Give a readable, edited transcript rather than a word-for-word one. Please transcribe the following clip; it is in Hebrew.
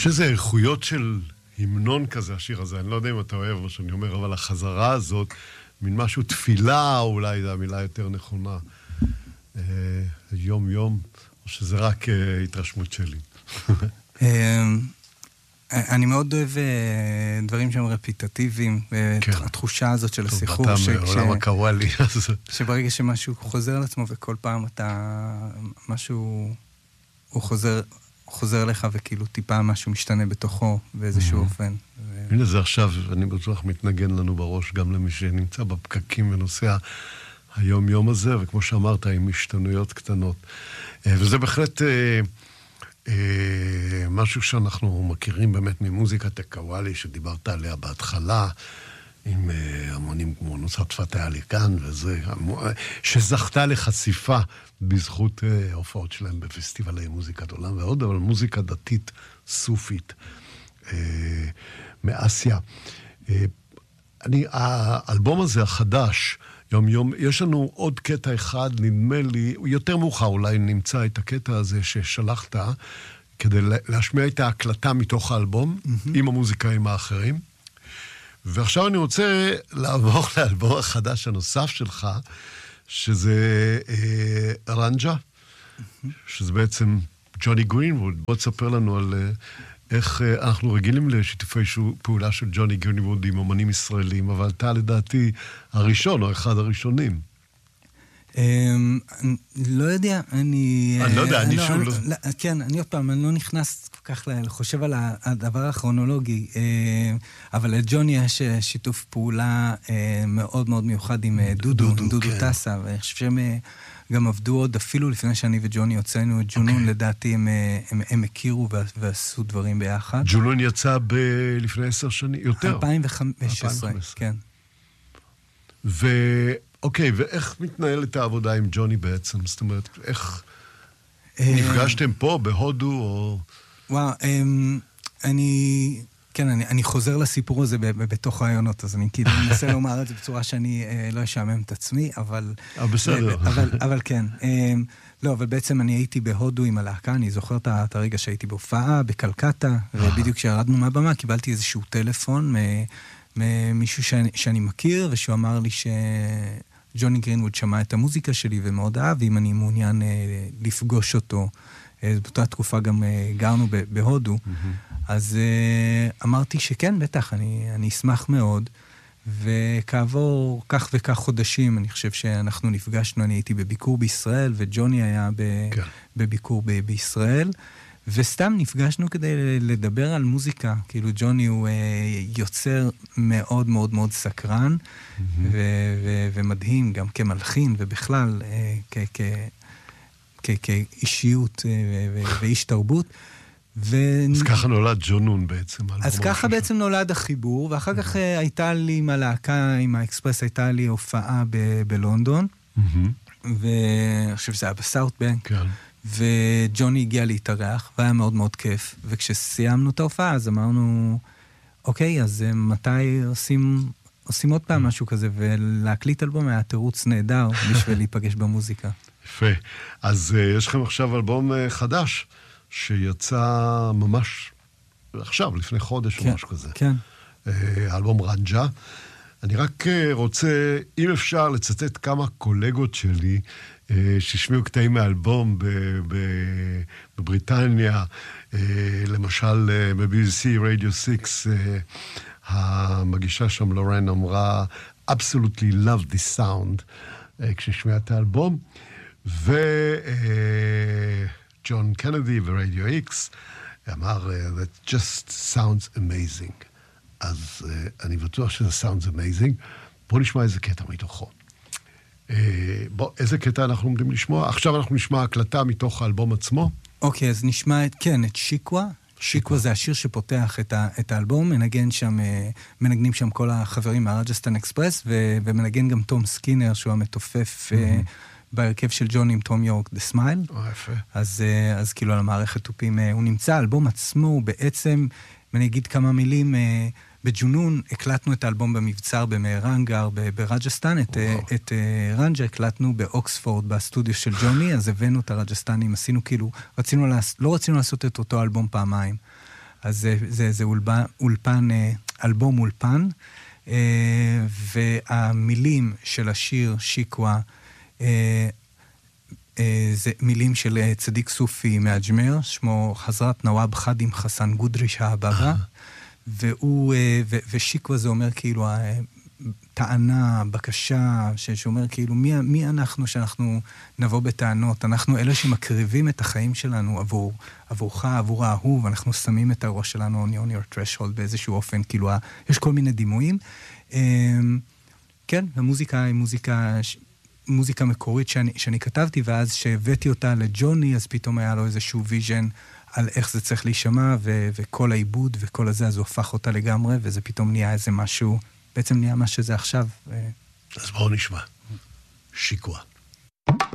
שזה איכויות של המנון כזה, השיר הזה, אני לא יודע אם אתה אוהב מה שאני אומר, אבל החזרה הזאת, מין משהו תפילה, אולי זו המילה יותר נכונה, יום, או שזה רק התרשמות שלי. אני מאוד אוהב דברים שהם רפיטטיביים, התחושה הזאת של הסיחור. טוב, אתה מעולם הקוואלי. שברגע שמשהו חוזר לעצמו, וכל פעם משהו, הוא חוזר לך, וכאילו טיפה משהו משתנה בתוכו, באיזשהו אופן. הנה זה עכשיו, אני בטוח מתנגן לנו בראש, גם למי שנמצא בפקקים ונוסע היום הזה, וכמו שאמרת, עם השתנויות קטנות. וזה בהחלט משהו שאנחנו מכירים באמת ממוזיקת הקוואלי, שדיברת עליה בהתחלה, עם המונים כמו נוסעת פתאי אליקן, וזה, שזכתה לחשיפה בזכות ההופעות שלהם בפסטיבלי מוזיקת עולם ועוד, אבל מוזיקה דתית סופית מאסיה. האלבום הזה החדש, יום, יש לנו עוד קטע אחד, נדמה לי, יותר מאוחר אולי נמצא את הקטע הזה ששלחת, כדי להשמיע את ההקלטה מתוך האלבום, עם המוזיקאים האחרים. ועכשיו אני רוצה לעבור לאלבום החדש הנוסף שלך, שזה רנג'ה, שזה בעצם ג'וני גרינווד. בוא תספר לנו על איך אנחנו רגילים לשיתופי פעולה של ג'וני גרינווד עם אומנים ישראלים, אבל אתה לדעתי הראשון או אחד הראשונים. לא יודע, אני לא יודע, אני שוב לא... כן, אני עוד פעם, אני לא נכנס כל כך לחושב על הדבר הכרונולוגי, אבל לג'וני יש שיתוף פעולה מאוד מאוד מיוחד עם דודו טסה, ואני חושב שהם גם עבדו עוד, אפילו לפני שאני וג'וני הוצאנו את ג'ונון, לדעתי הם הכירו ועשו דברים ביחד. ג'ונון יצא לפני 10 שנים, יותר. 2015, כן. אוקיי, ואיך מתנהלת העבודה עם ג'וני בעצם? זאת אומרת, איך נפגשתם פה, בהודו, או... וואו, אני חוזר לסיפור הזה בתוך רעיונות, אז אני כאילו מנסה לומר את זה בצורה שאני לא אשעמם את עצמי, אבל... בסדר. אבל כן. לא, אבל בעצם אני הייתי בהודו עם הלהקה, אני זוכר את הרגע שהייתי בהופעה, בקלקטה, ובדיוק כשירדנו מהבמה, קיבלתי איזשהו טלפון ממישהו שאני מכיר, ושהוא אמר לי שג'וני גרינווד שמע את המוזיקה שלי ומאוד אהב, ואם אני מעוניין לפגוש אותו, באותה תקופה גם גרנו בהודו, אז אמרתי שכן, בטח, אני אשמח מאוד, וכעבור כך וכך חודשים, אני חושב שאנחנו נפגשנו, אני הייתי בביקור בישראל, וג'וני היה בביקור בישראל, וסתם נפגשנו כדי לדבר על מוזיקה, כאילו ג'וני הוא יוצר מאוד מאוד מאוד סקרן, ומדהים, גם כמלחין, ובכלל כאישיות ואיש תרבות. אז ככה נולד ג'ונון בעצם. אז ככה בעצם נולד החיבור, ואחר כך הייתה לי עם הלהקה, עם האקספרס, הייתה לי הופעה בלונדון, ואני חושב שזה היה בסאוט בנק, וג'וני הגיע להתארח, והיה מאוד מאוד כיף, וכשסיימנו את ההופעה, אז אמרנו, אוקיי, אז מתי עושים עוד פעם משהו כזה, ולהקליט אלבום היה תירוץ נהדר בשביל להיפגש במוזיקה. יפה. אז יש לכם עכשיו אלבום חדש, שיצא ממש עכשיו, לפני חודש או משהו כזה. כן. אלבום רנג'ה. אני רק רוצה, אם אפשר, לצטט כמה קולגות שלי, ששמיעו קטעים מהאלבום בבריטניה, למשל ב-BBC Radio 6, המגישה שם לורן אמרה, absolutely love this sound, כששמיעה את האלבום, ג'ון קנדי ורדיו איקס אמר, that just sounds amazing. אז אני בטוח שזה sounds amazing. בואו נשמע איזה קטע מתוכו. איזה קטע אנחנו עומדים לשמוע? עכשיו אנחנו נשמע הקלטה מתוך האלבום עצמו. אוקיי, אז נשמע את שיקווה. שיקווה זה השיר שפותח את האלבום, מנגנים שם כל החברים מהרג'סטן אקספרס, ומנגן גם תום סקינר, שהוא המתופף בהרכב של ג'וני עם תום יורק, The Smile. יפה. אז כאילו על המערכת תופים הוא נמצא, האלבום עצמו הוא בעצם, ואני אגיד כמה מילים, בג'ונון הקלטנו את האלבום במבצר במהרנגר ברג'סטן, את רנג'ה הקלטנו באוקספורד בסטודיו של ג'וני, אז הבאנו את הרג'סטנים, עשינו כאילו, לא רצינו לעשות את אותו אלבום פעמיים. אז זה אולפן, אלבום אולפן, והמילים של השיר שיקווה, זה מילים של צדיק סופי מאג'מר, שמו חזרת נוואב חדים חסן גודריש האבבה, ושיקווה זה אומר כאילו טענה, בקשה, שאומר כאילו מי אנחנו שאנחנו נבוא בטענות, אנחנו אלה שמקריבים את החיים שלנו עבורך, עבור האהוב, אנחנו שמים את הראש שלנו on your threshold באיזשהו אופן, כאילו יש כל מיני דימויים. כן, המוזיקה היא מוזיקה מקורית שאני כתבתי, ואז שהבאתי אותה לג'וני, אז פתאום היה לו איזשהו ויז'ן על איך זה צריך להישמע, וכל העיבוד וכל הזה, אז הוא הפך אותה לגמרי, וזה פתאום נהיה איזה משהו, בעצם נהיה מה שזה עכשיו. אז בואו נשמע. שיקווה.